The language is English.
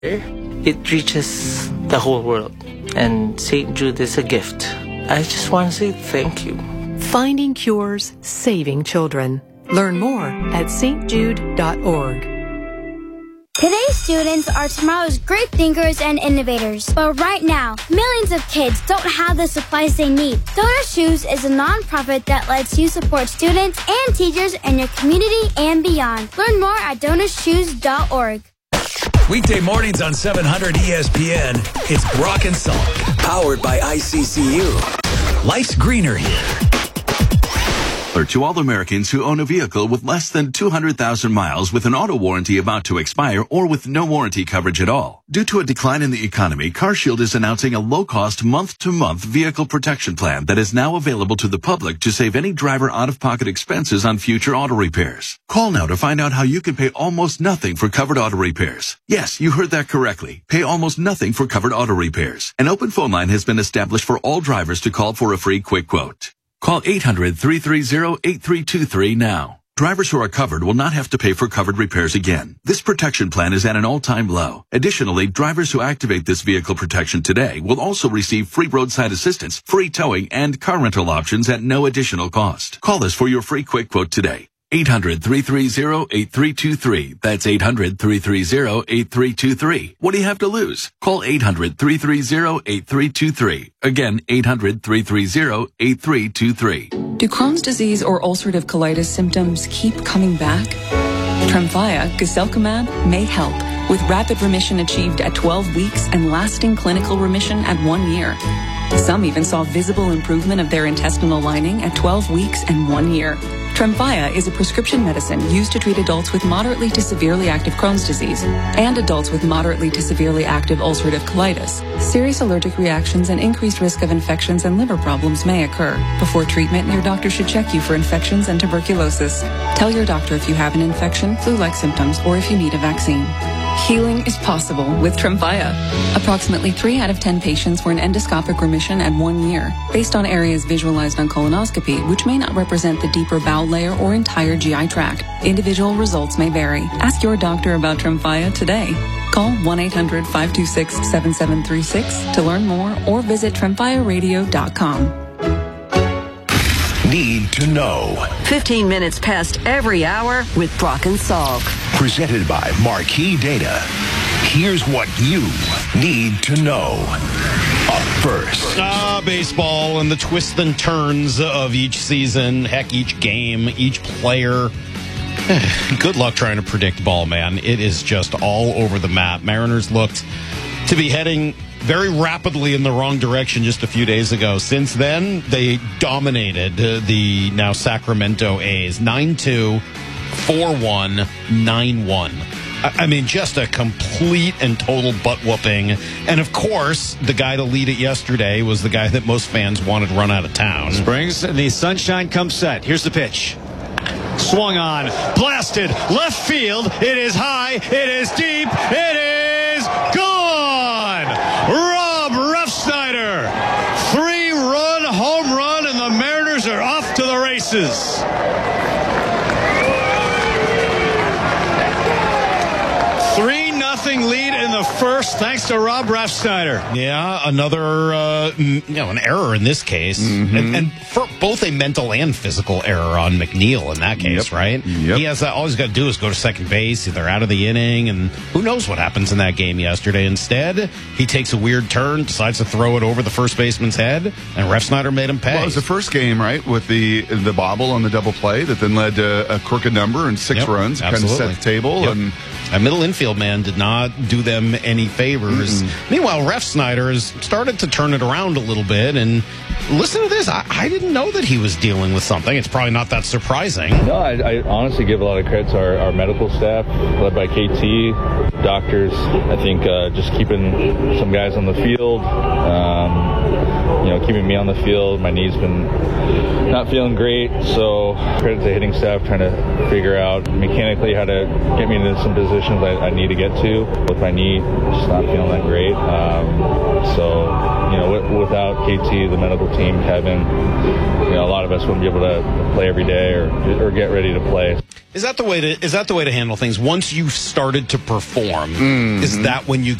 It reaches the whole world, and St. Jude is a gift. I just want to say thank you. Finding cures, saving children. Learn more at stjude.org. Today's students are tomorrow's great thinkers and innovators. But right now, millions of kids don't have the supplies they need. Donor Shoes is a nonprofit that lets you support students and teachers in your community and beyond. Learn more at donorshoes.org. Weekday mornings on 700 ESPN, it's Brock and Salk. Powered by ICCU. Life's greener here. To all Americans who own a vehicle with less than 200,000 miles with an auto warranty about to expire or with no warranty coverage at all. Due to a decline in the economy, CarShield is announcing a low-cost month-to-month vehicle protection plan that is now available to the public to save any driver out-of-pocket expenses on future auto repairs. Call now to find out how you can pay almost nothing for covered auto repairs. Yes, you heard that correctly. Pay almost nothing for covered auto repairs. An open phone line has been established for all drivers to call for a free quick quote. Call 800-330-8323 now. Drivers who are covered will not have to pay for covered repairs again. This protection plan is at an all-time low. Additionally, drivers who activate this vehicle protection today will also receive free roadside assistance, free towing, and car rental options at no additional cost. Call us for your free quick quote today. 800-330-8323. That's 800-330-8323. What do you have to lose? Call 800-330-8323. Again, 800-330-8323. Do Crohn's disease or ulcerative colitis symptoms keep coming back? Tremfya, guselkumab, may help, with rapid remission achieved at 12 weeks and lasting clinical remission at 1 year. Some even saw visible improvement of their intestinal lining at 12 weeks and 1 year. Tremfya is a prescription medicine used to treat adults with moderately to severely active Crohn's disease and adults with moderately to severely active ulcerative colitis. Serious allergic reactions and increased risk of infections and liver problems may occur. Before treatment, your doctor should check you for infections and tuberculosis. Tell your doctor if you have an infection, flu-like symptoms, or if you need a vaccine. Healing is possible with Tremfya. Approximately 3 out of 10 patients were in endoscopic remission at 1 year, based on areas visualized on colonoscopy, which may not represent the deeper bowel layer or entire GI tract. Individual results may vary. Ask your doctor about Tremfya today. Call 1-800-526-7736 to learn more or visit tremfyaradio.com. Need to know. 15 minutes past every hour with Brock and Salk. Presented by Marquee Data. Here's what you need to know. Up first. Baseball and the twists and turns of each season. Heck, each game, each player. Good luck trying to predict ball, man. It is just all over the map. Mariners looked to be heading very rapidly in the wrong direction just a few days ago. Since then, they dominated the now Sacramento A's. 9-2, 4-1, 9-1. I mean, just a complete and total butt-whooping. And, of course, the guy to lead it yesterday was the guy that most fans wanted run out of town. Springs, and the sunshine comes set. Here's the pitch. Swung on, blasted, left field. It is high, it is deep, it is gone! Rob Refsnyder, 3-run home run, and the Mariners are off to the races. Lead in the first, thanks to Rob Refsnyder. Yeah, another an error in this case, and for both a mental and physical error on McNeil in that case, right? Yep. He has all he's got to do is go to second base. They're out of the inning, and who knows what happens in that game yesterday. Instead, he takes a weird turn, decides to throw it over the first baseman's head, and Refsnyder made him pay. Well, it was the first game, right, with the bobble on the double play that then led to a crooked number and 6 runs, absolutely. kind of set the table. Yep. And a middle infield man did not do them any favors. Meanwhile, Refsnyder has started to turn it around a little bit. And listen to this. I didn't know that he was dealing with something. It's probably not that surprising. No, I honestly give a lot of credit to our medical staff, led by KT, doctors. I think just keeping some guys on the field. keeping me on the field. My knee's been not feeling great, so credit to hitting staff trying to figure out mechanically how to get me into some positions I need to get to. With my knee just not feeling that great. Without KT, the medical team, Kevin, a lot of us wouldn't be able to play every day or get ready to play. Is that the way to handle things? Once you've started to perform, is that when you